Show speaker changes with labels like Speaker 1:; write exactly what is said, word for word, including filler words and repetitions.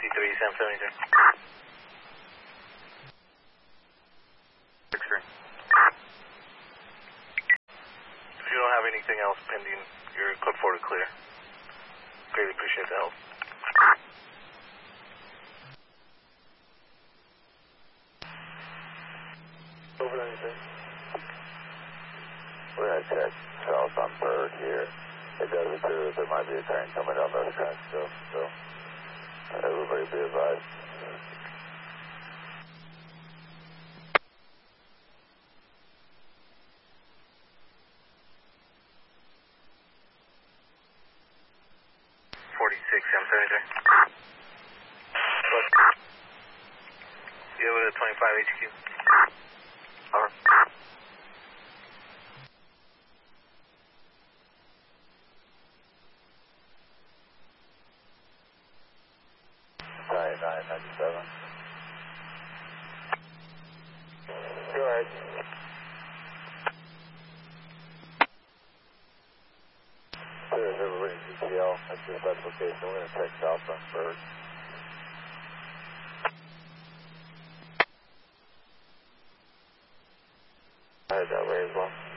Speaker 1: fifty-three, Sam seventy-three. six three. If you don't have anything else pending, you're code four to clear. Greatly appreciate the help.
Speaker 2: Over anything? We're going to check south on Bird here. It does appear that there might be a train coming down those tracks still, so everybody be advised.
Speaker 1: forty-six, Sam seventy-three. What? You have a twenty-five H Q. Over.
Speaker 2: nine nine ninety-seven. Go ahead. There's everybody in G T L. That's the best location. We're going to check south on Bird. I heard that way as well.